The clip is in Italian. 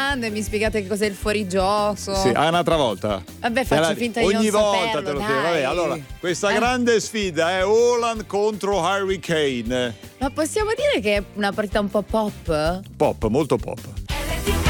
domande, mi spiegate che cos'è il fuorigioco. Sì, un'altra volta. Vabbè, faccio finta di non ogni volta saperlo, te lo dai. chiedo. Vabbè, allora, questa grande sfida è Haaland contro Harry Kane. Ma possiamo dire che è una partita un po' pop? Pop, molto pop.